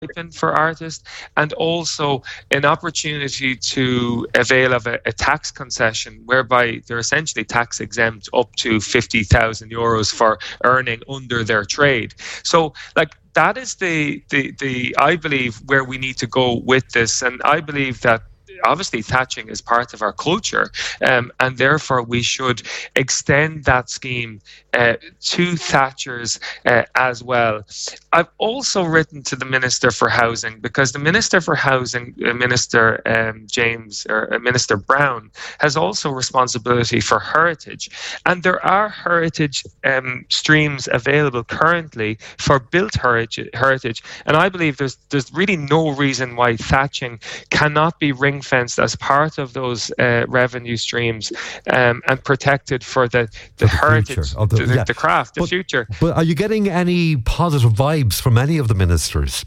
stipend for artists, and also an opportunity to avail of a tax concession whereby they're essentially tax exempt up to €50,000 for earning under their trade. So, like, that is the I believe where we need to go with this, and I believe that obviously thatching is part of our culture, and therefore we should extend that scheme to thatchers as well. I've also written to the Minister for Housing, because the Minister for Housing, Minister Minister Brown, has also responsibility for heritage, and there are heritage streams available currently for built heritage, and I believe there's really no reason why thatching cannot be ring-fenced as part of those revenue streams, and protected for the heritage, the craft, the future. But are you getting any positive vibes from any of the ministers?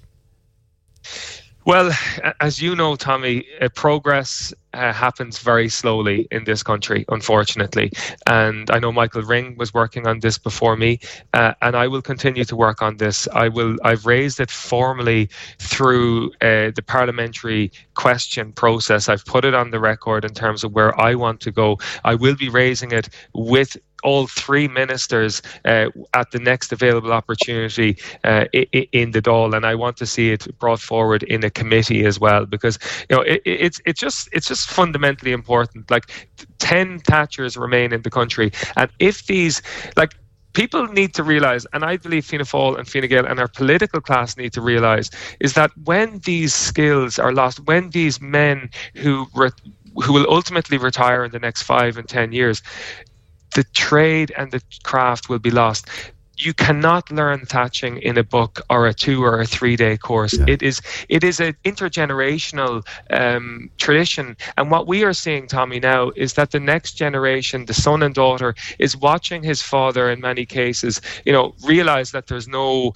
Well, as you know, Tommy, progress happens very slowly in this country, unfortunately. And I know Michael Ring was working on this before me, and I will continue to work on this. I've raised it formally through the parliamentary question process. I've put it on the record in terms of where I want to go. I will be raising it with all three ministers at the next available opportunity in the Dáil, and I want to see it brought forward in a committee as well, because it's just fundamentally important. Like, 10 thatchers remain in the country, and if these, like, people need to realise, and I believe Fianna Fáil and Fine Gael and our political class need to realise, is that when these skills are lost, when these men who will ultimately retire in the next 5 and 10 years, the trade and the craft will be lost. You cannot learn thatching in a book or a 2 or a 3 day course. Yeah. It is an intergenerational tradition, and what we are seeing, Tommy, now is that the next generation, the son and daughter, is watching his father in many cases, realise that there's no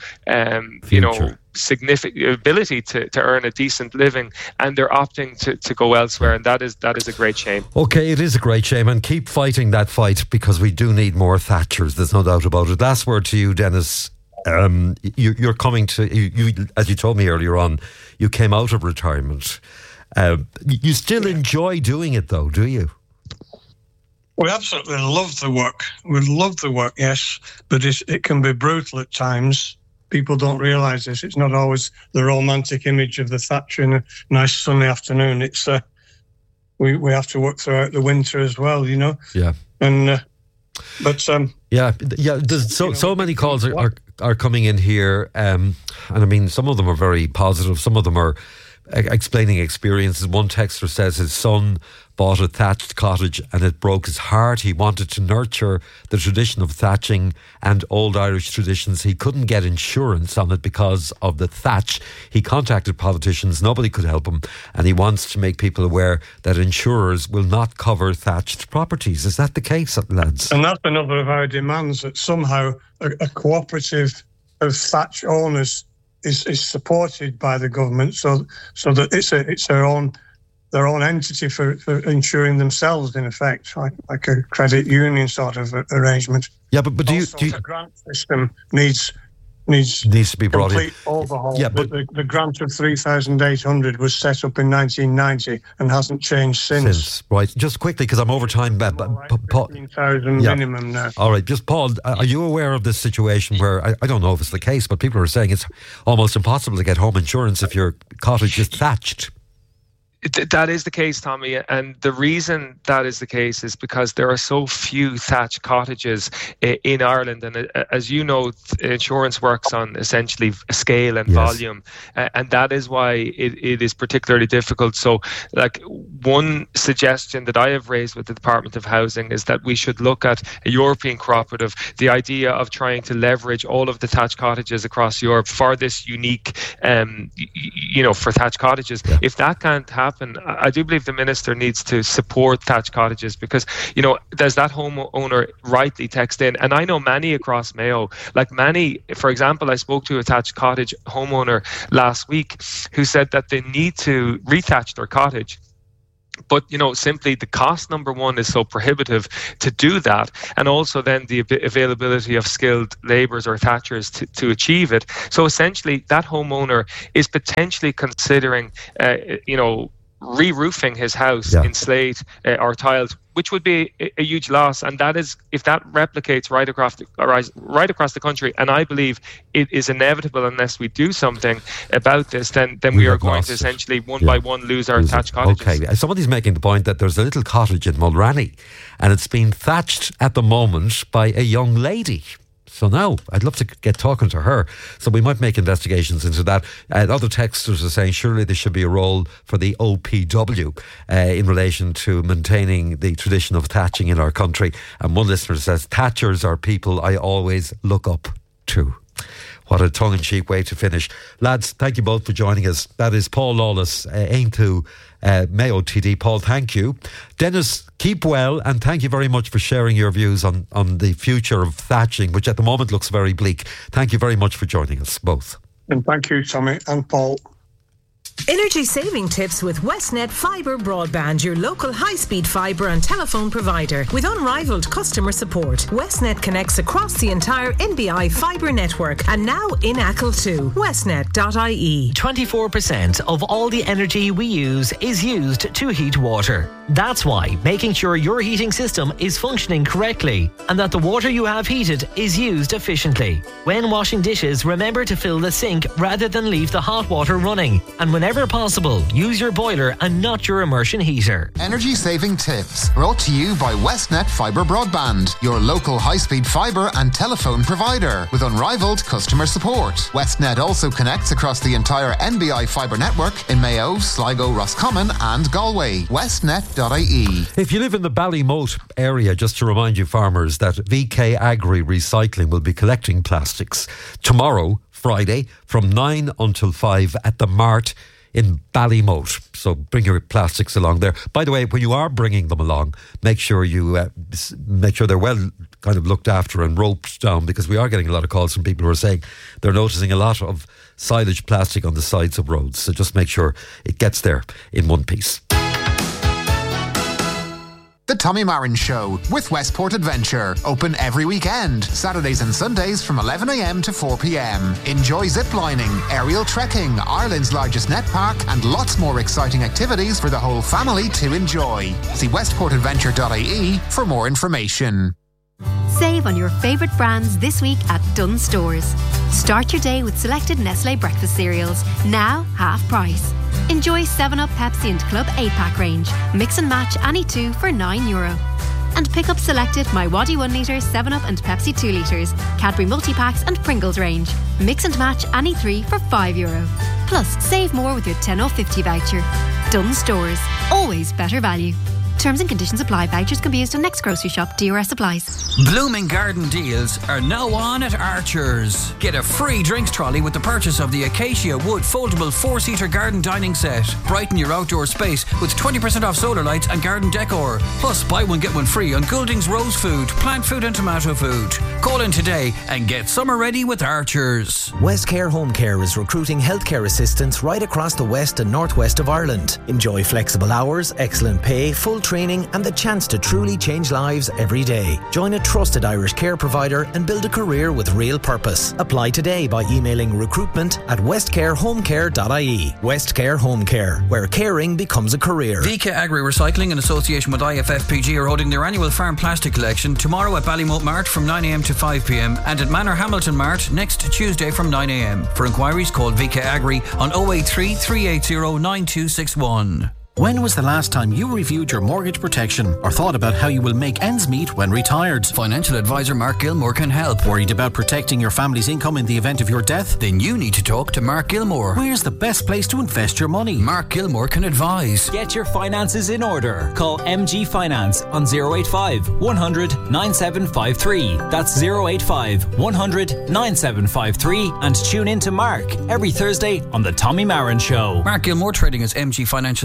significant ability to earn a decent living, and they're opting to go elsewhere, and that is a great shame. Okay, it is a great shame, and keep fighting that fight, because we do need more thatchers, there's no doubt about it. Last word to you, Dennis. You're coming to, you, as you told me earlier on, you came out of retirement. You still enjoy doing it though, do you? We absolutely love the work. We love the work, yes, but it can be brutal at times. People don't realise this. It's not always the romantic image of the thatcher in a nice sunny afternoon. It's we have to work throughout the winter as well, Yeah. And yeah. There's so many calls are coming in here, and I mean, some of them are very positive. Some of them are explaining experiences. One texter says his son bought a thatched cottage and it broke his heart. He wanted to nurture the tradition of thatching and old Irish traditions. He couldn't get insurance on it because of the thatch. He contacted politicians, nobody could help him, and he wants to make people aware that insurers will not cover thatched properties. Is that the case, lads? And that's another of our demands, that somehow a cooperative of thatch owners is supported by the government, so that it's their own entity for insuring themselves, in effect, like a credit union sort of arrangement. Yeah, but do you the grant system needs to be brought in. Complete overhaul. Yeah, but the grant of 3,800 was set up in 1990 and hasn't changed since. Right, just quickly, because I'm over time. 15,000 minimum now. All right, just Paul, are you aware of this situation where, I don't know if it's the case, but people are saying it's almost impossible to get home insurance if your cottage is thatched? That is the case, Tommy, and the reason that is the case is because there are so few thatched cottages in Ireland, and as you know, insurance works on essentially scale and volume, and that is why it is particularly difficult. So, like, one suggestion that I have raised with the Department of Housing is that we should look at a European cooperative, the idea of trying to leverage all of the thatched cottages across Europe for this unique, for thatched cottages. Yeah. If that can't happen, I do believe the minister needs to support thatched cottages, because there's that homeowner rightly text in, and I know many across Mayo, for example, I spoke to a thatched cottage homeowner last week who said that they need to rethatch their cottage, But, simply the cost, number one, is so prohibitive to do that. And also then the availability of skilled labourers or thatchers to achieve it. So essentially that homeowner is potentially considering, re-roofing his house in slate or tiles, which would be a huge loss. And that is, if that replicates right across the country, and I believe it is inevitable unless we do something about this, then we are going to essentially one by one lose our thatched cottages. Okay, somebody's making the point that there's a little cottage in Mulranny and it's being thatched at the moment by a young lady. So now I'd love to get talking to her. So we might make investigations into that. Other texters are saying surely there should be a role for the OPW in relation to maintaining the tradition of thatching in our country. And one listener says, thatchers are people I always look up to. What a tongue-in-cheek way to finish. Lads, thank you both for joining us. That is Paul Lawless, Aintu Mayo TD. Paul, thank you. Dennis, keep well, and thank you very much for sharing your views on the future of thatching, which at the moment looks very bleak. Thank you very much for joining us both. And thank you, Tommy and Paul. Energy saving tips with Westnet Fibre Broadband, your local high-speed fibre and telephone provider. With unrivaled customer support, Westnet connects across the entire NBI fibre network and now in Achill too. Westnet.ie. 24% of all the energy we use is used to heat water. That's why making sure your heating system is functioning correctly and that the water you have heated is used efficiently. When washing dishes, remember to fill the sink rather than leave the hot water running. And whenever possible, use your boiler and not your immersion heater. Energy saving tips brought to you by Westnet Fibre Broadband, your local high-speed fibre and telephone provider with unrivaled customer support. Westnet also connects across the entire NBI fibre network in Mayo, Sligo, Roscommon and Galway. Westnet.ie. If you live in the Ballymote area, just to remind you farmers that VK Agri Recycling will be collecting plastics tomorrow, Friday, from 9 until 5 at the Mart in Ballymote. So bring your plastics along there. By the way, when you are bringing them along, make sure they're well kind of looked after and roped down, because we are getting a lot of calls from people who are saying they're noticing a lot of silage plastic on the sides of roads. So just make sure it gets there in one piece. The Tommy Marin Show with Westport Adventure. Open every weekend, Saturdays and Sundays from 11 a.m. to 4 p.m. Enjoy ziplining, aerial trekking, Ireland's largest net park, and lots more exciting activities for the whole family to enjoy. See westportadventure.ie for more information. Save on your favourite brands this week at Dunnes Stores. Start your day with selected Nestlé breakfast cereals, now half price. Enjoy 7-Up, Pepsi and Club 8-pack range. Mix and match any two for €9. And pick up selected My Waddy 1 litre, 7-Up and Pepsi 2 litres, Cadbury multi-packs and Pringles range. Mix and match any 3 for €5. Plus, save more with your 10/50 voucher. Dunnes Stores. Always better value. Terms and conditions apply. Vouchers can be used on next grocery shop. DRS applies. Blooming Garden deals are now on at Archer's. Get a free drinks trolley with the purchase of the Acacia Wood foldable 4-seater garden dining set. Brighten your outdoor space with 20% off solar lights and garden decor. Plus, buy one get one free on Goulding's rose food, plant food and tomato food. Call in today and get summer ready with Archer's. Westcare Home Care is recruiting healthcare assistants right across the west and northwest of Ireland. Enjoy flexible hours, excellent pay, full training and the chance to truly change lives every day. Join a trusted Irish care provider and build a career with real purpose. Apply today by emailing recruitment@westcarehomecare.ie. Westcare Home Care, where caring becomes a career. VK Agri Recycling in association with IFFPG are holding their annual farm plastic collection tomorrow at Ballymote Mart from 9 a.m. to 5 p.m. and at Manor Hamilton Mart next Tuesday from 9 a.m. For inquiries, call VK Agri on 083 380 9261. When was the last time you reviewed your mortgage protection or thought about how you will make ends meet when retired? Financial advisor Mark Gilmore can help. Worried about protecting your family's income in the event of your death? Then you need to talk to Mark Gilmore. Where's the best place to invest your money? Mark Gilmore can advise. Get your finances in order. Call MG Finance on 085 100 9753. That's 085 100 9753 and tune in to Mark every Thursday on The Tommy Marin Show. Mark Gilmore trading as MG Financial Solutions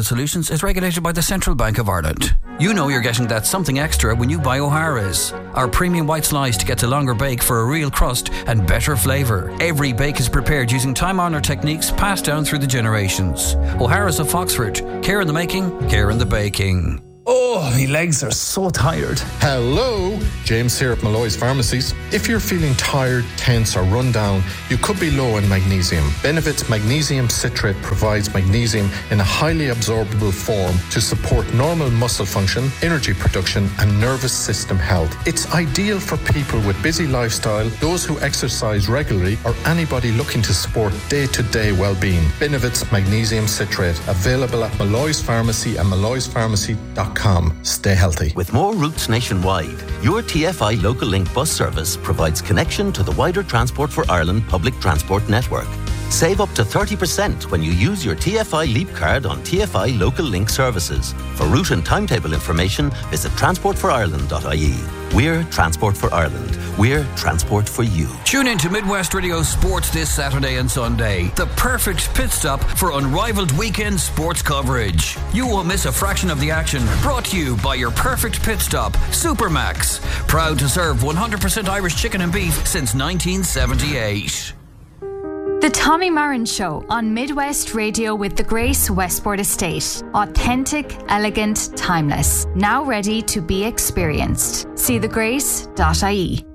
licence is regulated by the Central Bank of Ireland. You know you're getting that something extra when you buy O'Hara's. Our premium white sliced gets a longer bake for a real crust and better flavour. Every bake is prepared using time-honoured techniques passed down through the generations. O'Hara's of Foxford. Care in the making, care in the baking. Oh, my legs are so tired. Hello, James here at Malloy's Pharmacies. If you're feeling tired, tense or run down, you could be low in magnesium. Benefit's magnesium citrate provides magnesium in a highly absorbable form to support normal muscle function, energy production and nervous system health. It's ideal for people with busy lifestyle, those who exercise regularly or anybody looking to support day-to-day well-being. Benefit's magnesium citrate, available at Malloy's Pharmacy and malloyspharmacy.com. Stay healthy. With more routes nationwide, your TFI Local Link bus service provides connection to the wider Transport for Ireland public transport network. Save up to 30% when you use your TFI Leap card on TFI Local Link services. For route and timetable information, visit transportforireland.ie. We're Transport for Ireland. We're transport for you. Tune in to Midwest Radio Sports this Saturday and Sunday. The perfect pit stop for unrivaled weekend sports coverage. You won't miss a fraction of the action. Brought to you by your perfect pit stop, Supermax. Proud to serve 100% Irish chicken and beef since 1978. The Tommy Marin Show on Midwest Radio with the Grace Westport Estate. Authentic, elegant, timeless. Now ready to be experienced. See thegrace.ie.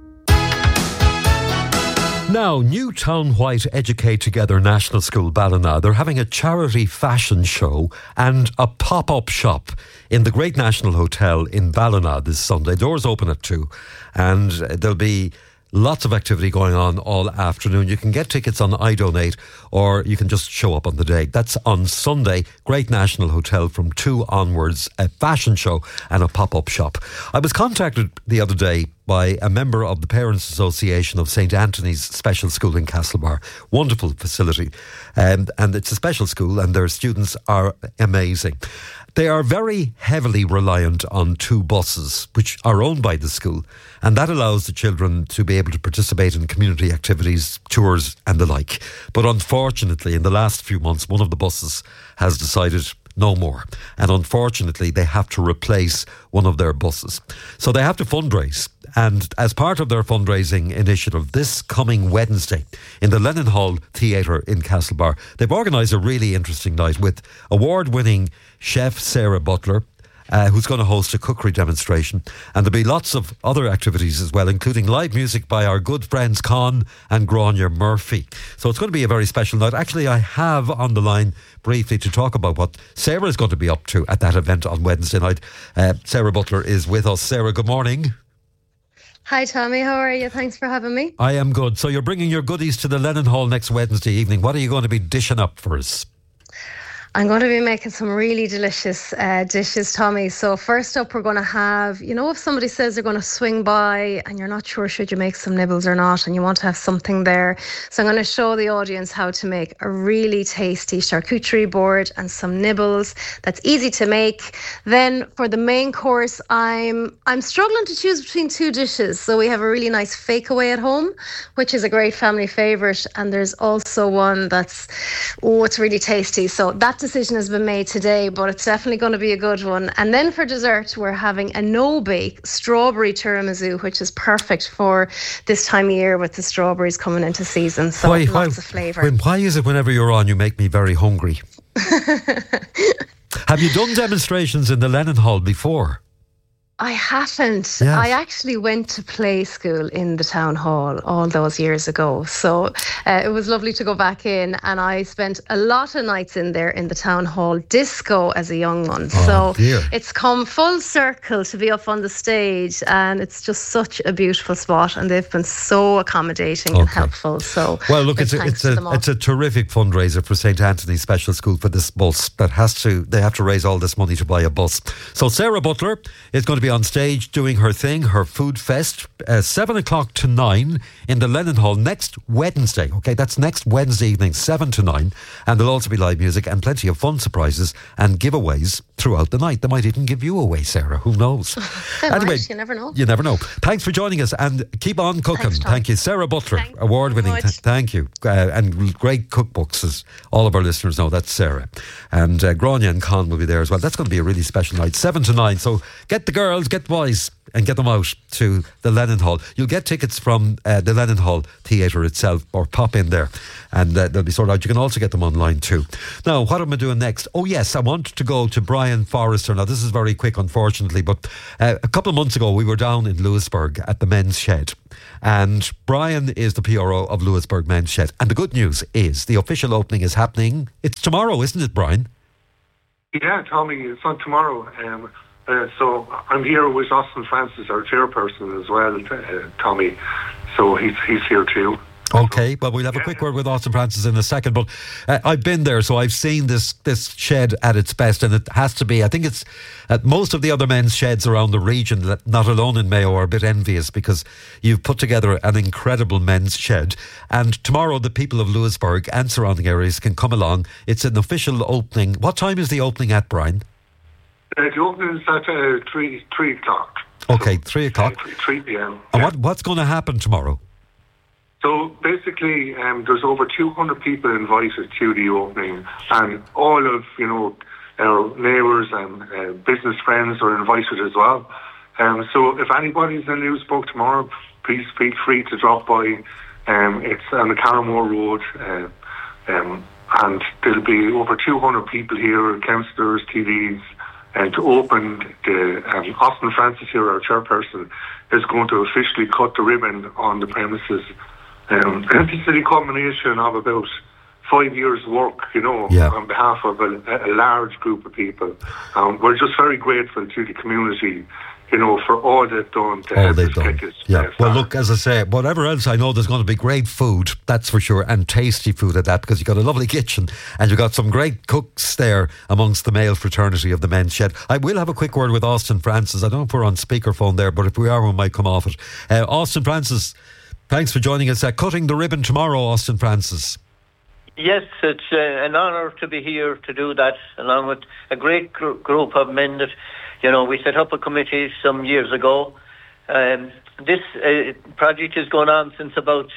Now, Newtown White Educate Together National School Ballina, they're having a charity fashion show and a pop-up shop in the Great National Hotel in Ballina this Sunday. Doors open at 2 and there'll be lots of activity going on all afternoon. You can get tickets on iDonate or you can just show up on the day. That's on Sunday, Great National Hotel from 2 onwards, a fashion show and a pop-up shop. I was contacted the other day by a member of the Parents Association of St Anthony's Special School in Castlebar. Wonderful facility. And it's a special school and their students are amazing. They are very heavily reliant on 2 buses, which are owned by the school, and that allows the children to be able to participate in community activities, tours and the like. But unfortunately, in the last few months, one of the buses has decided no more. And unfortunately, they have to replace one of their buses. So they have to fundraise. And as part of their fundraising initiative, this coming Wednesday in the Lennon Hall Theatre in Castlebar, they've organised a really interesting night with award-winning chef Sarah Butler, who's going to host a cookery demonstration. And there'll be lots of other activities as well, including live music by our good friends Con and Grania Murphy. So it's going to be a very special night. Actually, I have on the line briefly to talk about what Sarah is going to be up to at that event on Wednesday night. Sarah Butler is with us. Sarah, good morning. Hi Tommy, how are you? Thanks for having me. I am good. So you're bringing your goodies to the Lennon Hall next Wednesday evening. What are you going to be dishing up for us? I'm going to be making some really delicious dishes, Tommy. So first up, we're going to have, if somebody says they're going to swing by and you're not sure should you make some nibbles or not, and you want to have something there. So I'm going to show the audience how to make a really tasty charcuterie board and some nibbles that's easy to make. Then for the main course, I'm struggling to choose between 2 dishes. So we have a really nice fake away at home, which is a great family favourite. And there's also one that's, it's really tasty. So that decision has been made today, but it's definitely going to be a good one. And then for dessert, we're having a no-bake strawberry tiramisu, which is perfect for this time of year with the strawberries coming into season. So lots of flavour. Why is it whenever you're on, you make me very hungry? Have you done demonstrations in the Lennon Hall before? I haven't. Yes. I actually went to play school in the town hall all those years ago. So it was lovely to go back in, and I spent a lot of nights in there in the town hall disco as a young one. It's come full circle to be up on the stage, and it's just such a beautiful spot, and they've been so accommodating and helpful. So well, look, it's a terrific fundraiser for St Anthony's Special School for this bus they have to raise all this money to buy a bus. So Sarah Butler is going to be be on stage doing her thing, her food fest, 7 o'clock to 9 in the Lennon Hall next Wednesday. Okay, that's next Wednesday evening, 7 to 9. And there'll also be live music and plenty of fun surprises and giveaways throughout the night. They might even give you away, Sarah. Who knows? Anyway, you never know. You never know. Thanks for joining us and keep on cooking. Thank you. Sarah Butler, award-winning. Thank you. And great cookbooks, as all of our listeners know. That's Sarah. And Grania and Con will be there as well. That's going to be a really special night, 7 to 9. So get the girls, get the boys, and get them out to the Lennon Hall. You'll get tickets from the Lennon Hall Theatre itself, or pop in there and they'll be sorted out. You can also get them online too. Now, what am I doing next? Oh yes, I want to go to Brian Forrester. Now this is very quick, unfortunately, but a couple of months ago we were down in Lewisburg at the Men's Shed, and Brian is the PRO of Lewisburg Men's Shed, and the good news is the official opening is happening. It's tomorrow, isn't it, Brian? Yeah, Tommy, it's on tomorrow. So I'm here with Austin Francis, our chairperson as well, Tommy. So he's here too. Okay, well, we'll have a quick word with Austin Francis in a second, but I've been there, so I've seen this shed at its best, and it has to be. I think it's most of the other men's sheds around the region, that not alone in Mayo, are a bit envious because you've put together an incredible men's shed. And tomorrow, the people of Lewisburg and surrounding areas can come along. It's an official opening. What time is the opening at, Brian? The opening is at 3 o'clock. Okay, 3 o'clock. 3 p.m. And what's going to happen tomorrow? So basically, there's over 200 people invited to the opening, and all of our neighbours and business friends are invited as well. So if anybody's in Lewisburg tomorrow, please feel free to drop by. It's on the Carramore Road, and there'll be over 200 people here, councillors, TVs, and to open the Austin Francis here, our chairperson, is going to officially cut the ribbon on the premises. This is a culmination of about 5 years' work, on behalf of a large group of people. We're just very grateful to the community, for all they've done to help us get this. Yeah. Well, look, as I say, whatever else, I know there's going to be great food, that's for sure, and tasty food at that, because you've got a lovely kitchen and you've got some great cooks there amongst the male fraternity of the Men's Shed. I will have a quick word with Austin Francis. I don't know if we're on speakerphone there, but if we are, we might come off it. Austin Francis, thanks for joining us. Cutting the ribbon tomorrow, Austin Francis. Yes, it's an honour to be here to do that, along with a great group of men that, we set up a committee some years ago. This project has gone on since about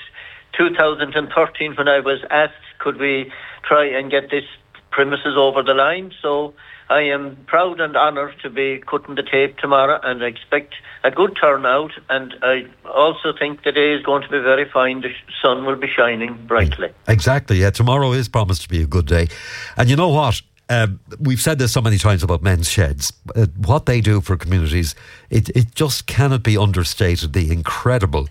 2013, when I was asked, could we try and get this premises over the line? So I am proud and honoured to be cutting the tape tomorrow, and I expect a good turnout, and I also think the day is going to be very fine. The sun will be shining brightly. Exactly, yeah. Tomorrow is promised to be a good day. And you know what? We've said this so many times about men's sheds. What they do for communities, it just cannot be understated, the incredible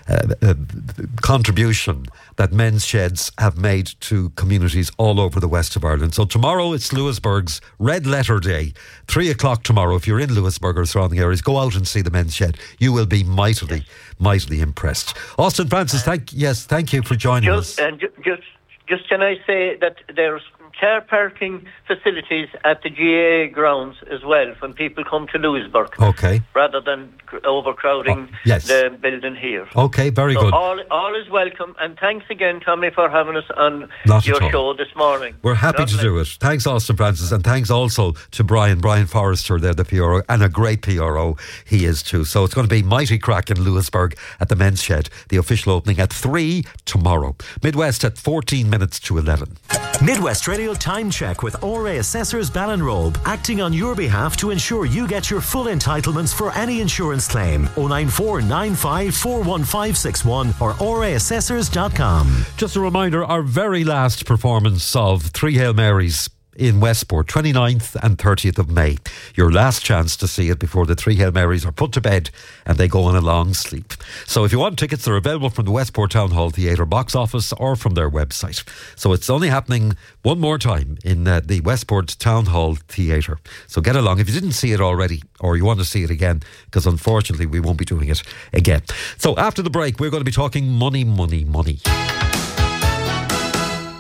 contribution that men's sheds have made to communities all over the west of Ireland. So tomorrow it's Lewisburg's Red Letter Day. 3 o'clock tomorrow. If you're in Lewisburg or surrounding areas, go out and see the men's shed. You will be mightily impressed. Austin Francis, thank you for joining us. And just can I say that there's car parking facilities at the GAA grounds as well when people come to Lewisburg. Okay. Rather than overcrowding the building here. Okay, very good. All is welcome, and thanks again, Tommy, for having us on your show this morning. We're happy to do it. Thanks, Austin Francis, and thanks also to Brian Forrester, there, the PRO, and a great PRO he is too. So it's going to be mighty crack in Lewisburg at the Men's Shed. The official opening at 3 tomorrow. Midwest at 14 minutes to 11. Midwest Radio Time Check with ORA Assessors Ballinrobe, acting on your behalf to ensure you get your full entitlements for any insurance claim. 094 95 41561 or oraassessors.com. Just a reminder, our very last performance of Three Hail Marys in Westport, 29th and 30th of May. Your last chance to see it before the Three Hail Marys are put to bed and they go on a long sleep. So if you want tickets, they're available from the Westport Town Hall Theatre box office or from their website. So it's only happening one more time in the Westport Town Hall Theatre. So get along if you didn't see it already or you want to see it again, because unfortunately we won't be doing it again. So after the break, we're going to be talking money. The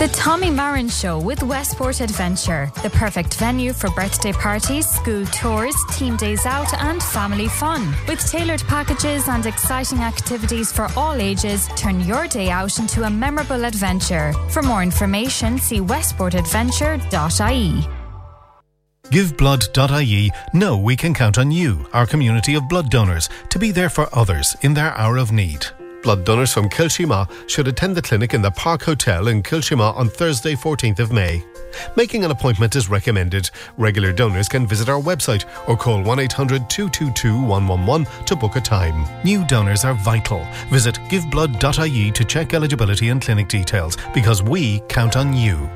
The Tommy Marin Show with Westport Adventure, the perfect venue for birthday parties, school tours, team days out and family fun. With tailored packages and exciting activities for all ages, turn your day out into a memorable adventure. For more information, see westportadventure.ie. GiveBlood.ie know we can count on you, our community of blood donors, to be there for others in their hour of need. Blood donors from Kilshima should attend the clinic in the Park Hotel in Kilshima on Thursday 14th of May. Making an appointment is recommended. Regular donors can visit our website or call 1-800-222-111 to book a time. New donors are vital. Visit giveblood.ie to check eligibility and clinic details, because we count on you.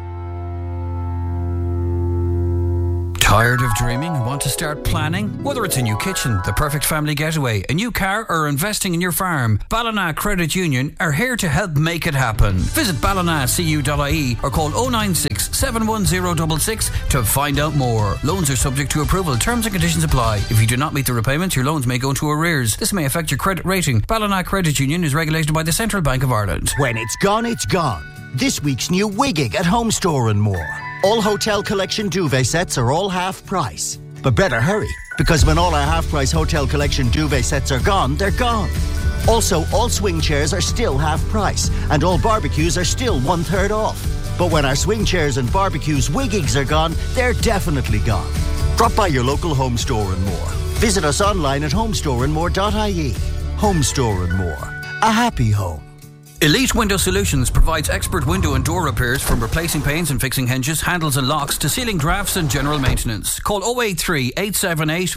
Tired of dreaming and want to start planning? Whether it's a new kitchen, the perfect family getaway, a new car or investing in your farm, Ballina Credit Union are here to help make it happen. Visit ballinacu.ie or call 096 71066 to find out more. Loans are subject to approval. Terms and conditions apply. If you do not meet the repayments, your loans may go into arrears. This may affect your credit rating. Ballina Credit Union is regulated by the Central Bank of Ireland. When it's gone, it's gone. This week's new Wiggig at Home Store and More. All Hotel Collection duvet sets are all half price. But better hurry, because when all our half price Hotel Collection duvet sets are gone, they're gone. Also, all swing chairs are still half price, and all barbecues are still 1/3 off. But when our swing chairs and barbecues Wiggigs are gone, they're definitely gone. Drop by your local Home Store and More. Visit us online at homestoreandmore.ie. Home Store and More. A happy home. Elite Window Solutions provides expert window and door repairs, from replacing panes and fixing hinges, handles and locks to sealing drafts and general maintenance. Call 083 878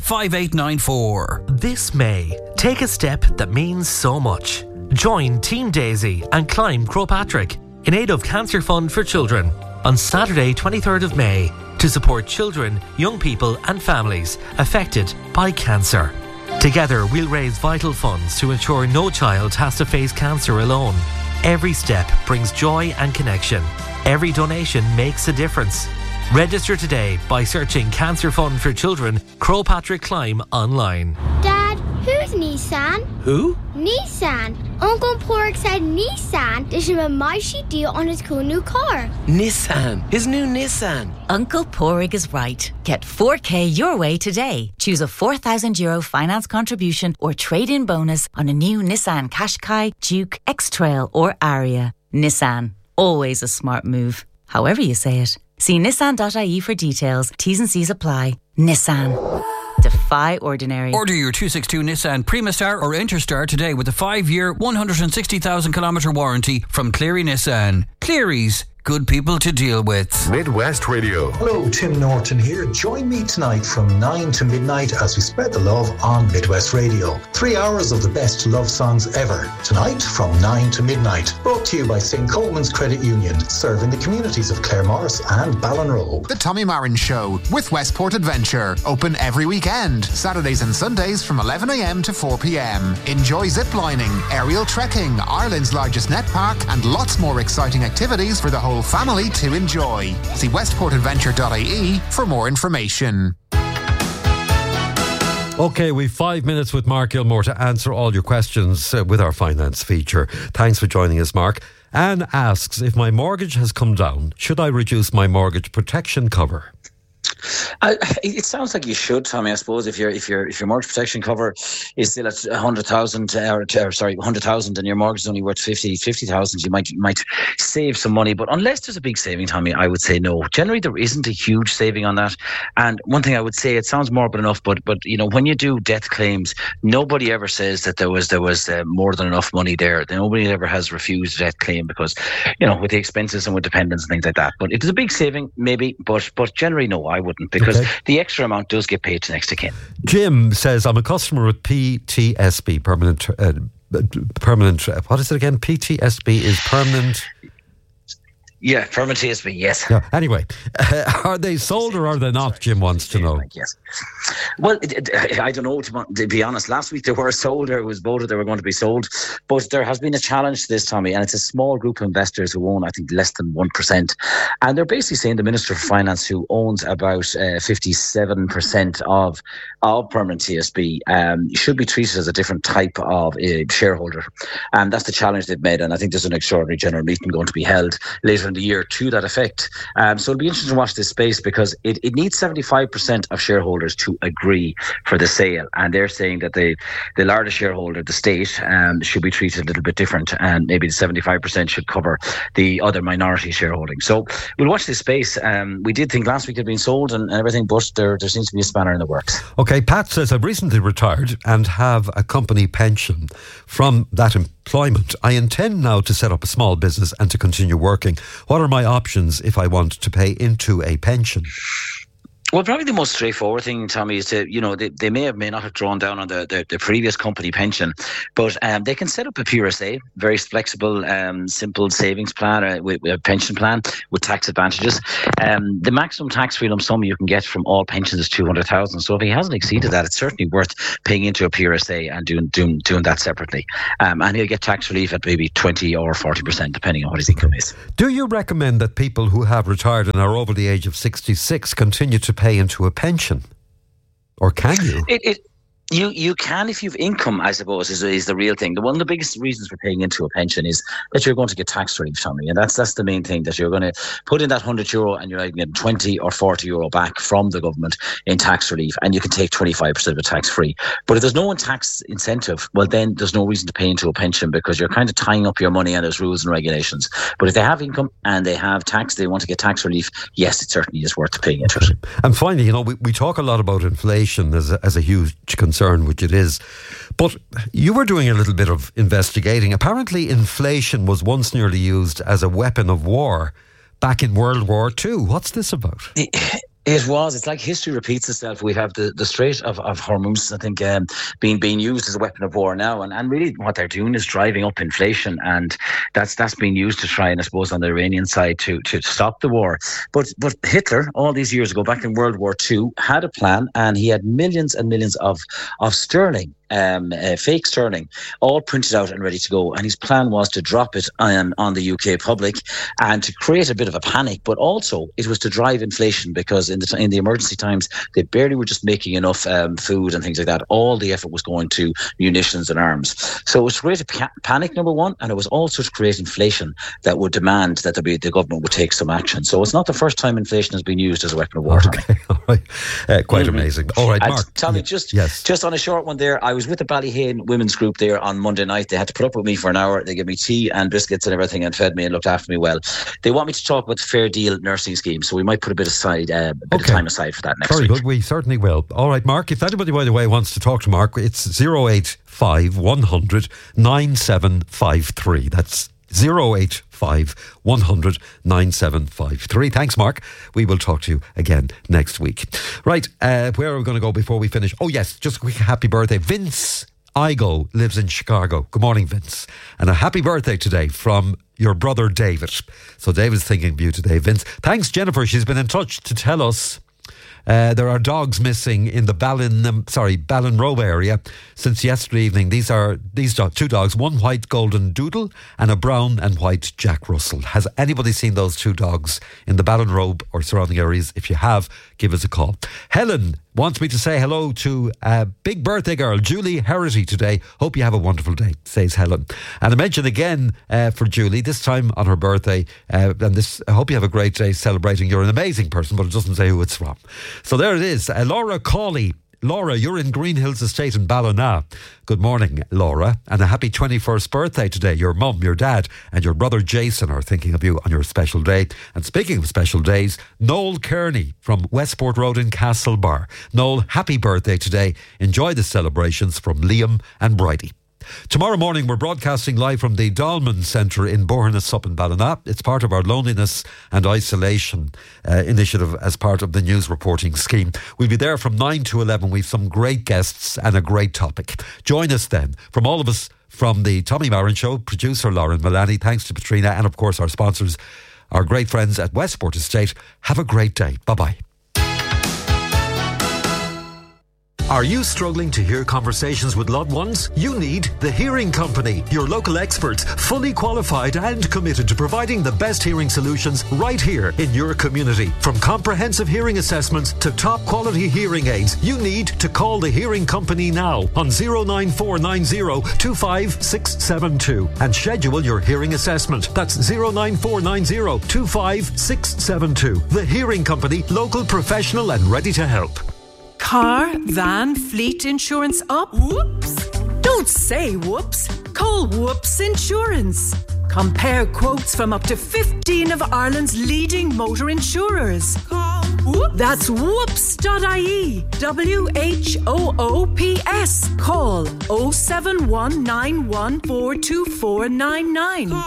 5894. This May, take a step that means so much. Join Team Daisy and climb Croagh Patrick in aid of Cancer Fund for Children on Saturday 23rd of May to support children, young people and families affected by cancer. Together, we'll raise vital funds to ensure no child has to face cancer alone. Every step brings joy and connection. Every donation makes a difference. Register today by searching Cancer Fund for Children, Croagh Patrick Climb online. Dad, who's Nissan? Who? Nissan. Uncle Pork said Nissan is a mighty deal on his cool new car. Nissan. His new Nissan. Uncle Porrig is right. Get 4K your way today. Choose a €4,000 finance contribution or trade-in bonus on a new Nissan Qashqai, Duke, X-Trail or Aria. Nissan. Always a smart move. However you say it. See nissan.ie for details. T's and C's apply. Nissan. Defy ordinary. Order your 262 Nissan Primastar or Interstar today with a 5-year, 160,000 kilometre warranty from Cleary Nissan. Cleary's, good people to deal with. Midwest Radio. Hello, Tim Norton here. Join me tonight from 9 to midnight as we spread the love on Midwest Radio. 3 hours of the best love songs ever. Tonight from 9 to midnight. Brought to you by St. Coleman's Credit Union, serving the communities of Claremorris and Ballinrobe. The Tommy Marin Show with Westport Adventure. Open every weekend, Saturdays and Sundays from 11 a.m. to 4 p.m. Enjoy ziplining, aerial trekking, Ireland's largest net park, and lots more exciting activities for the whole family to enjoy. See westportadventure.ie for more information. Okay, we've 5 minutes with Mark Gilmore to answer all your questions with our finance feature. Thanks for joining us, Mark. Anne asks, if my mortgage has come down, should I reduce my mortgage protection cover? It sounds like you should, Tommy. I suppose if your mortgage protection cover is still at 100,000, 100,000, and your mortgage is only worth 50,000, you might save some money. But unless there's a big saving, Tommy, I would say no. Generally, there isn't a huge saving on that. And one thing I would say, it sounds morbid enough, but when you do death claims, nobody ever says that there was more than enough money there. Nobody ever has refused a death claim because with the expenses and with dependents and things like that. But if there's a big saving, maybe, but generally no, I wouldn't, because the extra amount does get paid to next of kin. Jim says, I'm a customer with PTSB, permanent, what is it again? PTSB is permanent... Yeah, permanent TSB, yes. Yeah. Anyway, are they sold or are they not? Jim wants to know. Yes. Well, I don't know, to be honest. Last week they were sold, or it was voted they were going to be sold. But there has been a challenge to this, Tommy, and it's a small group of investors who own, I think, less than 1%. And they're basically saying the Minister for Finance, who owns about 57% of permanent TSB, should be treated as a different type of shareholder. And that's the challenge they've made. And I think there's an extraordinary general meeting going to be held later in the year to that effect. So it'll be interesting to watch this space, because it needs 75% of shareholders to agree for the sale. And they're saying that the largest shareholder, the state, should be treated a little bit different, and maybe the 75% should cover the other minority shareholding. So we'll watch this space. We did think last week it had been sold and everything, but there seems to be a spanner in the works. Okay, Pat says, I've recently retired and have a company pension. From that employment, I intend now to set up a small business and to continue working. What are my options if I want to pay into a pension? Well, probably the most straightforward thing, Tommy, is to, they may not have drawn down on the previous company pension, but they can set up a PRSA, very flexible, simple savings plan, with a pension plan with tax advantages. The maximum tax-free lump sum you can get from all pensions is 200,000. So if he hasn't exceeded that, it's certainly worth paying into a PRSA and doing that separately. And he'll get tax relief at maybe 20 or 40%, depending on what his income is. Do you recommend that people who have retired and are over the age of 66 continue to pay into a pension, or can you? You can if you've income, I suppose, is the real thing. One of the biggest reasons for paying into a pension is that you're going to get tax relief, Tommy, and that's the main thing, that you're going to put in that €100 and you're getting 20 or 40 euro back from the government in tax relief, and you can take 25% of it tax free. But if there's no tax incentive, well, then there's no reason to pay into a pension, because you're kind of tying up your money and there's rules and regulations. But if they have income and they have tax, they want to get tax relief, yes, it certainly is worth paying into it. And finally, we talk a lot about inflation as a huge concern, which it is. But you were doing a little bit of investigating. Apparently, inflation was once nearly used as a weapon of war back in World War II. What's this about? It was. It's like history repeats itself. We have the Strait of Hormuz, I think, being used as a weapon of war now, and really what they're doing is driving up inflation, and that's being used to try, and I suppose on the Iranian side to stop the war. But Hitler, all these years ago, back in World War II, had a plan, and he had millions and millions of sterling. Fake sterling, all printed out and ready to go, and his plan was to drop it on the UK public and to create a bit of a panic, but also it was to drive inflation, because in the emergency times they barely were just making enough food and things like that. All the effort was going to munitions and arms. So it was to create a panic, number one, and it was also to create inflation that would demand that the government would take some action. So it's not the first time inflation has been used as a weapon of war. Okay, all right, quite amazing. All right, Mark. Tommy, just on a short one there, I was with the Ballyhane women's group there on Monday night. They had to put up with me for an hour. They gave me tea and biscuits and everything, and fed me and looked after me well. They want me to talk about the Fair Deal nursing scheme, so we might put a bit of time aside for that next week. Very good. We certainly will. All right, Mark. If anybody, by the way, wants to talk to Mark, it's 085 100 9753. That's 085 100 9753. Thanks, Mark. We will talk to you again next week. Right, where are we going to go before we finish? Oh, yes, just a quick happy birthday. Vince Igo lives in Chicago. Good morning, Vince. And a happy birthday today from your brother David. So David's thinking of you today, Vince. Thanks, Jennifer. She's been in touch to tell us there are dogs missing in the Ballinrobe area since yesterday evening. These two dogs, one white golden doodle and a brown and white Jack Russell. Has anybody seen those two dogs in the Ballinrobe or surrounding areas? If you have, give us a call. Helen wants me to say hello to a big birthday girl, Julie Herity, today. Hope you have a wonderful day, says Helen. And I mention again for Julie, this time on her birthday, I hope you have a great day celebrating. You're an amazing person, but it doesn't say who it's from. So there it is. Laura Cawley. Laura, you're in Green Hills Estate in Ballina. Good morning, Laura, and a happy 21st birthday today. Your mum, your dad and your brother Jason are thinking of you on your special day. And speaking of special days, Noel Kearney from Westport Road in Castlebar. Noel, happy birthday today. Enjoy the celebrations from Liam and Bridie. Tomorrow morning we're broadcasting live from the Dolman Centre in Bournemouth up in Ballina. It's part of our loneliness and isolation initiative as part of the news reporting scheme. We'll be there from 9 to 11. We've some great guests and a great topic. Join us then. From all of us from the Tommy Marin Show, producer Lauren Milani, thanks to Patrina and of course our sponsors, our great friends at Westport Estate. Have a great day. Bye-bye. Are you struggling to hear conversations with loved ones? You need The Hearing Company, your local experts, fully qualified and committed to providing the best hearing solutions right here in your community. From comprehensive hearing assessments to top quality hearing aids, you need to call The Hearing Company now on 09490 25672 and schedule your hearing assessment. That's 09490 25672. The Hearing Company, local, professional and ready to help. Car, van, fleet insurance up? Whoops! Don't say whoops. Call Whoops Insurance. Compare quotes from up to 15 of Ireland's leading motor insurers. Call Whoops. That's whoops.ie. WHOOPS. Call 07191424999.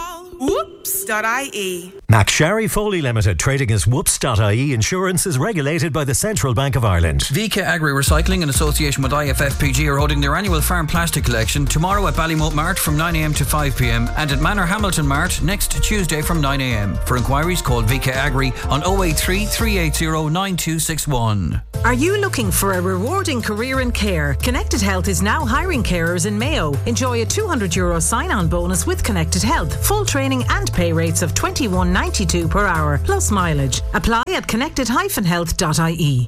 Whoops.ie. McSharry Foley Limited, trading as Whoops.ie Insurance, is regulated by the Central Bank of Ireland. VK Agri Recycling in association with IFFPG are holding their annual farm plastic collection tomorrow at Ballymote Mart from 9am to 5pm and at Manor Hamilton Mart next Tuesday from 9am. For inquiries, call VK Agri on 083 380 9261. Are you looking for a rewarding career in care? Connected Health is now hiring carers in Mayo. Enjoy a €200 sign-on bonus with Connected Health. Full training and pay rates of $21.92 per hour, plus mileage. Apply at connected-health.ie.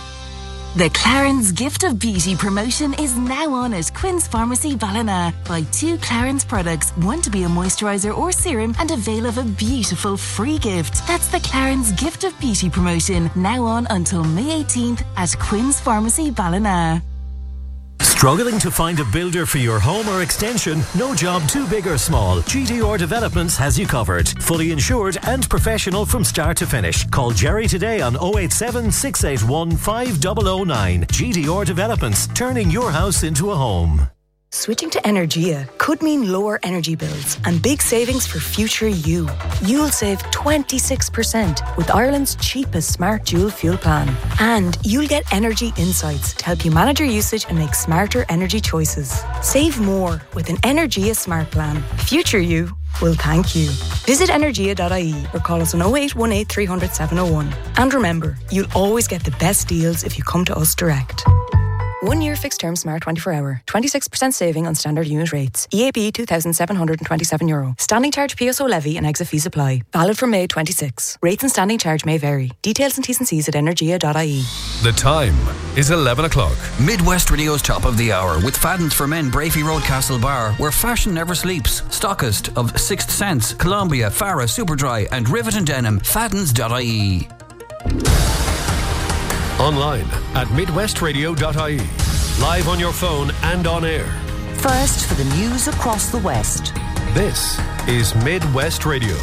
The Clarins Gift of Beauty promotion is now on at Quinn's Pharmacy Ballina. Buy 2 Clarins products, one to be a moisturiser or serum, and avail of a beautiful free gift. That's the Clarins Gift of Beauty promotion, now on until May 18th at Quinn's Pharmacy Ballina. Struggling to find a builder for your home or extension? No job too big or small. GDR Developments has you covered. Fully insured and professional from start to finish. Call Jerry today on 087 681 5009. GDR Developments, turning your house into a home. Switching to Energia could mean lower energy bills and big savings for future you. You'll save 26% with Ireland's cheapest smart dual fuel plan. And you'll get energy insights to help you manage your usage and make smarter energy choices. Save more with an Energia smart plan. Future you will thank you. Visit energia.ie or call us on 0818 300 701. And remember, you'll always get the best deals if you come to us direct. 1 year fixed term smart 24 hour. 26% saving on standard unit rates. EAB €2,727. Standing charge PSO levy and exit fees apply. Valid from May 26. Rates and standing charge may vary. Details and T's and C's at energia.ie. The time is 11 o'clock. Midwest Radio's Top of the Hour with Fadden's for Men, Brafey Road, Castle Bar, where fashion never sleeps. Stockist of Sixth Sense, Columbia, Farah, Superdry and Rivet and Denim. Faddens.ie. Online at midwestradio.ie. Live on your phone and on air. First for the news across the West. This is Midwest Radio.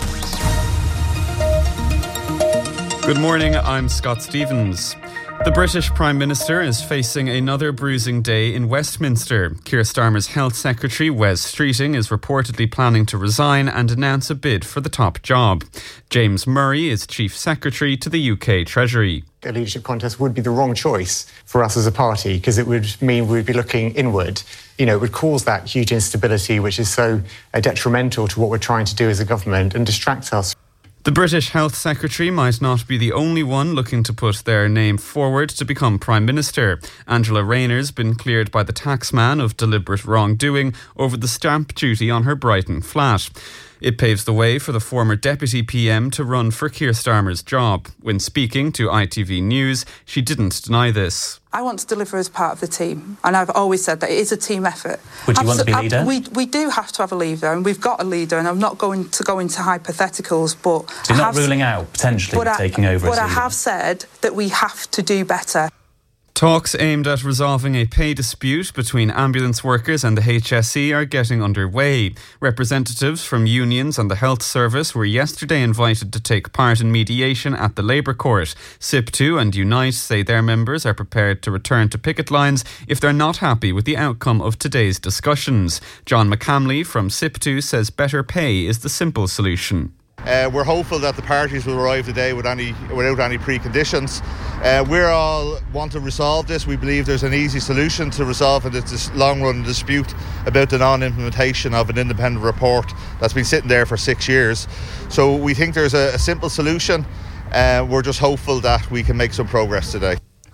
Good morning, I'm Scott Stevens. The British Prime Minister is facing another bruising day in Westminster. Keir Starmer's Health Secretary, Wes Streeting, is reportedly planning to resign and announce a bid for the top job. James Murray is Chief Secretary to the UK Treasury. A leadership contest would be the wrong choice for us as a party because it would mean we'd be looking inward. You know, it would cause that huge instability which is so detrimental to what we're trying to do as a government and distract us. The British Health Secretary might not be the only one looking to put their name forward to become Prime Minister. Angela Rayner's been cleared by the taxman of deliberate wrongdoing over the stamp duty on her Brighton flat. It paves the way for the former Deputy PM to run for Keir Starmer's job. When speaking to ITV News, she didn't deny this. I want to deliver as part of the team, and I've always said that it is a team effort. Would you want to be leader? We do have to have a leader, and we've got a leader, and I'm not going to go into hypotheticals, but... So you're not ruling out potentially taking over as a leader? But I have said that we have to do better. Talks aimed at resolving a pay dispute between ambulance workers and the HSE are getting underway. Representatives from unions and the health service were yesterday invited to take part in mediation at the Labour Court. SIP2 and Unite say their members are prepared to return to picket lines if they're not happy with the outcome of today's discussions. John McCamley from SIP2 says better pay is the simple solution. We're hopeful that the parties will arrive today without any preconditions. We all want to resolve this. We believe there's an easy solution to resolve this long-run dispute about the non-implementation of an independent report that's been sitting there for 6 years. So we think there's a simple solution. We're just hopeful that we can make some progress today.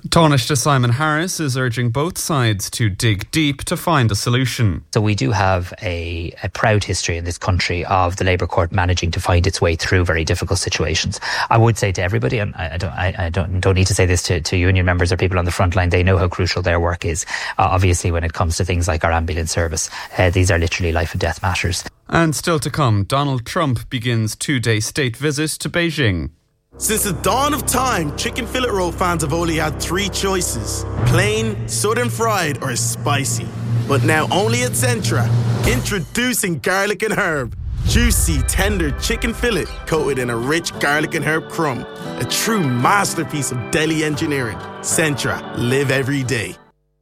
Taoiseach Simon Harris is urging both sides to dig deep to find a solution. So we do have a proud history in this country of the Labour Court managing to find its way through very difficult situations. I would say to everybody, and I don't need to say this to union members or people on the front line, they know how crucial their work is. Obviously, when it comes to things like our ambulance service, these are literally life and death matters. And still to come, Donald Trump begins 2-day state visit to Beijing. Since the dawn of time, chicken fillet roll fans have only had 3 choices: plain, southern fried, or spicy. But now only at Centra, introducing garlic and herb. Juicy, tender chicken fillet coated in a rich garlic and herb crumb. A true masterpiece of deli engineering. Centra, live every day.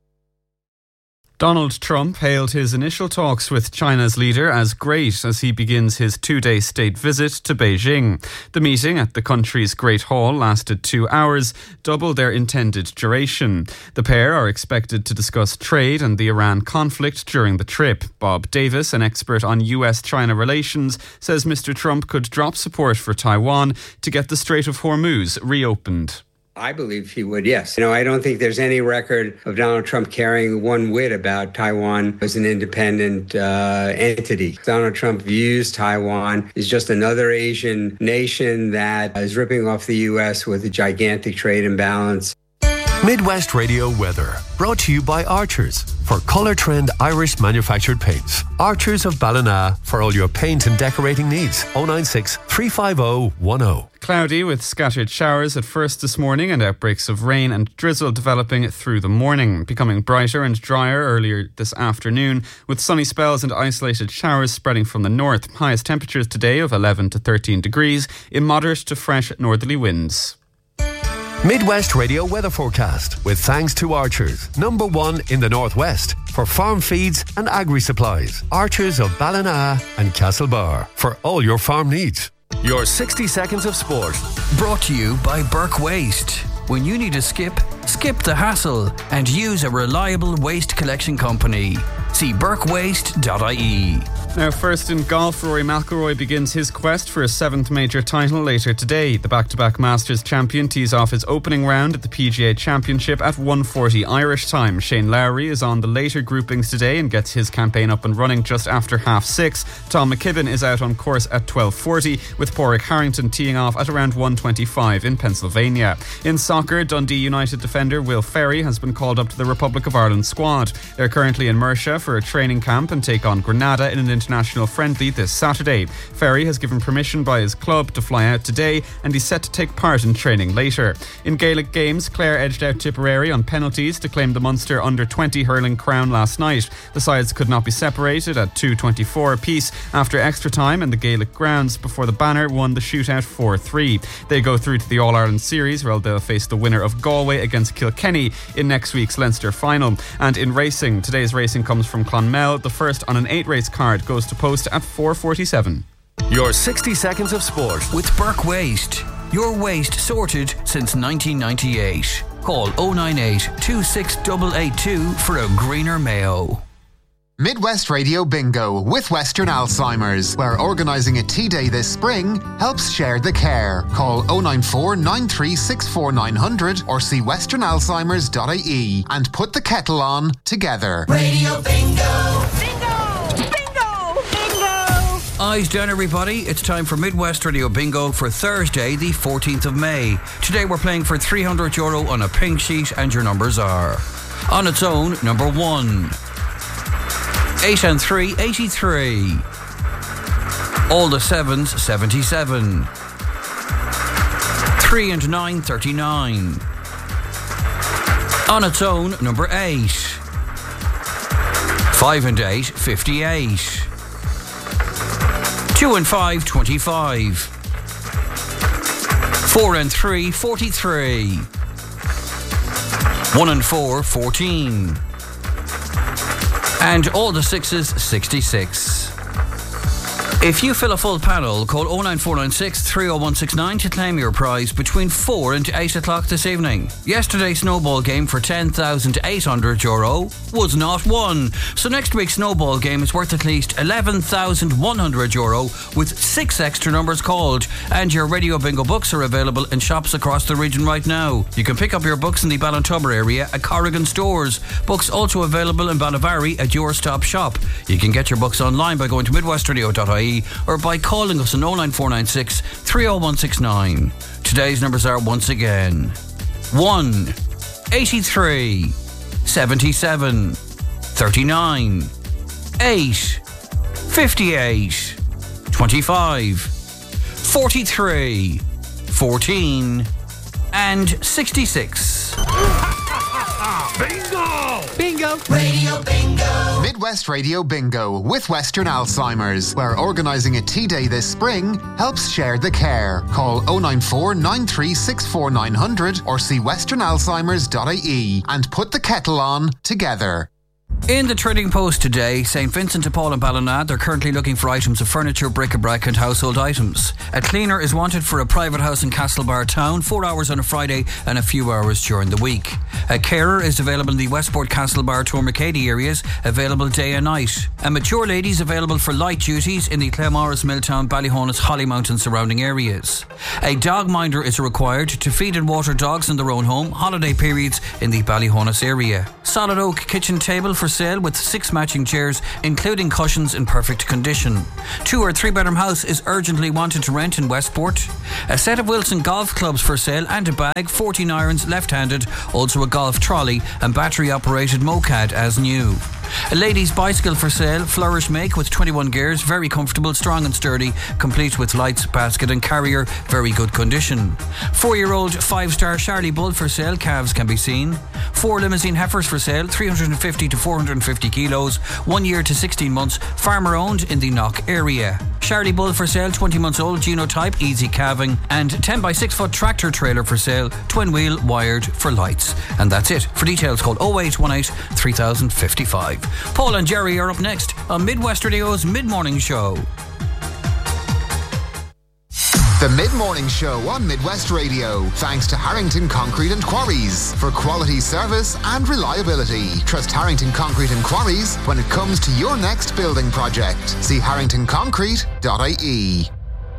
Donald Trump hailed his initial talks with China's leader as great as he begins his 2-day state visit to Beijing. The meeting at the country's Great Hall lasted 2 hours, double their intended duration. The pair are expected to discuss trade and the Iran conflict during the trip. Bob Davis, an expert on US-China relations, says Mr. Trump could drop support for Taiwan to get the Strait of Hormuz reopened. I believe he would, yes. I don't think there's any record of Donald Trump caring one whit about Taiwan as an independent entity. Donald Trump views Taiwan as just another Asian nation that is ripping off the U.S. with a gigantic trade imbalance. Midwest Radio weather, brought to you by Archers for Colour Trend Irish manufactured paints. Archers of Ballina for all your paint and decorating needs. 096 350 10. Cloudy with scattered showers at first this morning and outbreaks of rain and drizzle developing through the morning, becoming brighter and drier earlier this afternoon with sunny spells and isolated showers spreading from the north. Highest temperatures today of 11 to 13 degrees in moderate to fresh northerly winds. Midwest Radio weather forecast with thanks to Archers, #1 in the Northwest for farm feeds and agri-supplies. Archers of Ballina and Castlebar for all your farm needs. Your 60 seconds of sport. Brought to you by Burke Waste. When you need to skip the hassle and use a reliable waste collection company. See burkewaste.ie. Now first in golf, Rory McIlroy begins his quest for a 7th major title later today. The back-to-back Masters champion tees off his opening round at the PGA Championship at 1:40 Irish time. Shane Lowry is on the later groupings today and gets his campaign up and running just after 6:30. Tom McKibben is out on course at 12:40 with Pádraig Harrington teeing off at around 1:25 in Pennsylvania. In soccer, Dundee United defender Will Ferry has been called up to the Republic of Ireland squad. They're currently in Mercia for a training camp and take on Grenada in an international friendly this Saturday. Ferry has given permission by his club to fly out today and he's set to take part in training later. In Gaelic games, Clare edged out Tipperary on penalties to claim the Munster under-20 hurling crown last night. The sides could not be separated at 2:24 apiece after extra time in the Gaelic grounds before the Banner won the shootout 4-3. They go through to the All-Ireland Series where they'll face the winner of Galway against Kilkenny in next week's Leinster final. And in racing, today's racing comes from Clonmel. The first on an 8-race card goes to post at 4:47. Your 60 seconds of sport with Burke Waste. Your waste sorted since 1998. Call 098 26882 for a greener Mayo. Midwest Radio Bingo with Western Alzheimer's, where organising a tea day this spring helps share the care. Call 094 9364 900 or see westernalzheimers.ie and put the kettle on together. Radio Bingo! Eyes down, everybody. It's time for Midwest Radio Bingo for Thursday, the 14th of May. Today we're playing for €300 on a pink sheet, and your numbers are: on its own, number 1. 8 and 3, 83. All the 7s, 77. 3 and 9, 39. On its own, number 8. 5 and 8, 58. 2 and 5, 25. 4 and 3, 43. 1 and 4, 14. And all the 6s, 66. If you fill a full panel, call 09496 30169 to claim your prize between 4 and 8 o'clock this evening. Yesterday's snowball game for €10,800 was not won. So next week's snowball game is worth at least €11,100 with 6 extra numbers called. And your Radio Bingo books are available in shops across the region right now. You can pick up your books in the Ballintubber area at Corrigan stores. Books also available in Ballyvarry at Your Stop Shop. You can get your books online by going to midwestradio.ie or by calling us on 09496 30169. Today's numbers are once again 1, 83, 77, 39, 8, 58, 25, 43, 14 and 66. Bingo! Bingo! Radio Bingo! Midwest Radio Bingo with Western Alzheimer's, where organising a tea day this spring helps share the care. Call 094 9364 900 or see westernalzheimers.ie and put the kettle on together. In the Trading Post today, St Vincent de Paul and Ballina, they're currently looking for items of furniture, bric-a-brac and household items. A cleaner is wanted for a private house in Castlebar town, 4 hours on a Friday and a few hours during the week. A carer is available in the Westport, Castlebar, Tormacady areas, available day and night. A mature lady is available for light duties in the Claremorris, Milltown, Ballyhonus, Hollymount and surrounding areas. A dog minder is required to feed and water dogs in their own home, holiday periods in the Ballyhonus area. Solid oak kitchen table for sale with 6 matching chairs, including cushions in perfect condition. 2 or 3 bedroom house is urgently wanted to rent in Westport. A set of Wilson golf clubs for sale and a bag, 14 irons left-handed, also a golf trolley and battery operated moped as new. A lady's bicycle for sale, Flourish make with 21 gears, very comfortable, strong and sturdy, complete with lights, basket and carrier, very good condition. 4-year-old 5-star Charlie Bull for sale, calves can be seen. 4 limousine heifers for sale, 350 to 450 kilos, 1 year to 16 months, farmer owned in the Knock area. Charlie Bull for sale, 20 months old, genotype, easy calving, and 10 by 6 foot tractor trailer for sale, twin wheel, wired for lights. And that's it. For details, call 0818 3055. Paul and Jerry are up next on Midwest Radio's Mid-Morning Show. The Mid-Morning Show on Midwest Radio, thanks to Harrington Concrete and Quarries for quality service and reliability. Trust Harrington Concrete and Quarries when it comes to your next building project. See harringtonconcrete.ie.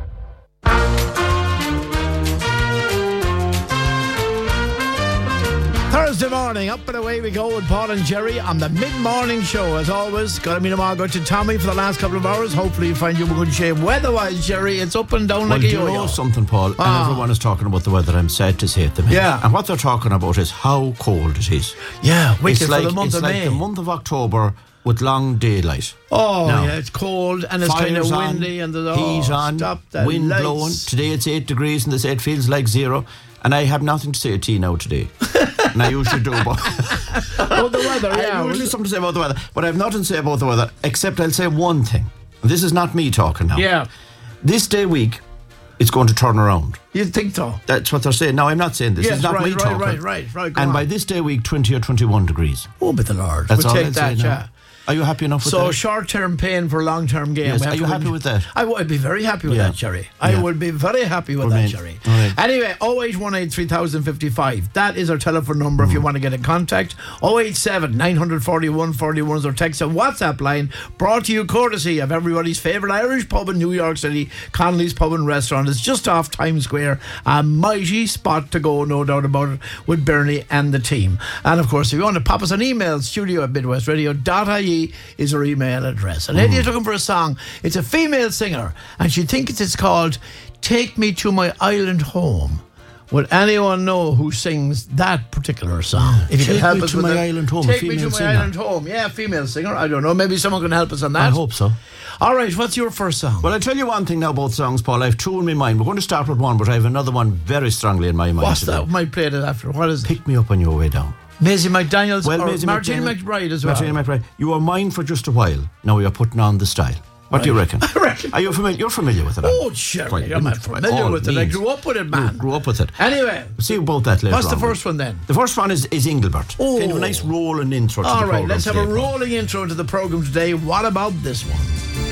Thursday morning, up and away we go with Paul and Jerry on the Mid-Morning Show. As always, got to meet Margot to Tommy for the last couple of hours. Hopefully you find you in good shape. Weather-wise, Jerry, it's up and down like a yo-yo. Do you know something, Paul? And everyone is talking about the weather. I'm sad to say it. Yeah. And what they're talking about is how cold it is. Yeah, wicked for the month of May. It's like the month of October with long daylight. Oh, now, yeah, it's cold and it's kind of windy and there's heat on, wind lights blowing. Today it's 8 degrees and they say it feels like 0. And I have nothing to say to you now today. And I usually do, but about the weather, yeah. I usually something to say about the weather, but I have nothing to say about the weather, except I'll say one thing. And this is not me talking now. Yeah. This day week, it's going to turn around. You think so? That's what they're saying. Now, I'm not saying this. Yes, it's not me talking. Right. And by this day week, 20 or 21 degrees. Oh, but the Lord. That's we'll all take I'll that, say now. yeah. Are you happy enough with that? So short-term pain for a long-term gain. Yes. Are you happy with that? I would be very happy with that, Jerry. I would be very happy with that, Jerry. Right. Anyway, 0818 3055. That is our telephone number if you want to get in contact. 087 941 41 is our text and WhatsApp line, brought to you courtesy of everybody's favourite Irish pub in New York City, Connolly's Pub and Restaurant. It's just off Times Square. A mighty spot to go, no doubt about it, with Bernie and the team. And of course, if you want to pop us an email, studio@midwestradio.ie is our email address. And Eddie is looking for a song. It's a female singer, and she thinks it's called Take Me to My Island Home. Would anyone know who sings that particular song? If you can help us with Island Home, Take Me to My Island Home. Yeah, female singer. I don't know. Maybe someone can help us on that. I hope so. All right, what's your first song? Well, I'll tell you one thing now about songs, Paul. I have 2 in my mind. We're going to start with one, but I have another one very strongly in my mind. What's today. that? Might play it after. What is it? Pick Me Up on Your Way Down. Maisie McDaniels or Maisie Martina McBride as well. Martina McBride. You were mine for just a while. Now you're putting on the style. What do you reckon? I reckon. Are you familiar? You're familiar with it? Oh, sure. I'm not familiar with it. I grew up with it, man. You grew up with it. Anyway. We'll see about that later. What's the first one then? The first one is Engelbert. Oh. Kind of a nice rolling intro to the program. All right, let's have a rolling intro to the program today. What about this one?